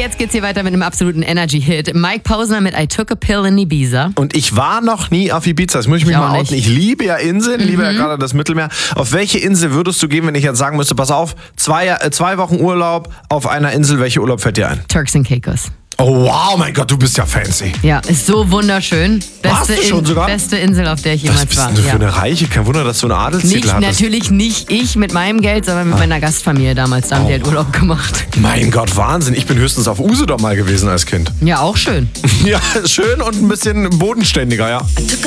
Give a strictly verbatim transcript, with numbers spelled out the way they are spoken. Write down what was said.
jetzt geht's hier weiter mit einem absoluten Energy-Hit. Mike Posner mit I Took a Pill in Ibiza. Und ich war noch nie auf Ibiza. Das muss ich mich Ich mal auch outen. nicht. Ich liebe ja Inseln, Mhm. liebe ja gerade das Mittelmeer. Auf welche Insel würdest du gehen, wenn ich jetzt sagen müsste, pass auf, zwei, äh, zwei Wochen Urlaub auf einer Insel, welche Urlaub fällt dir ein? Turks and Caicos. Oh wow, mein Gott, du bist ja fancy. Ja, ist so wunderschön. Warst Beste, du schon In- sogar? beste Insel, auf der ich Was jemals bist war. denn du für Ja. eine Reiche? Kein Wunder, dass du einen Adelstitel Nicht, hattest. natürlich nicht ich mit meinem Geld, sondern mit meiner Gastfamilie damals. Da haben Oh. die halt Urlaub gemacht. Mein Gott, Wahnsinn. Ich bin höchstens auf Usedom mal gewesen als Kind. Ja, auch schön. Ja, schön und ein bisschen bodenständiger, ja. I took a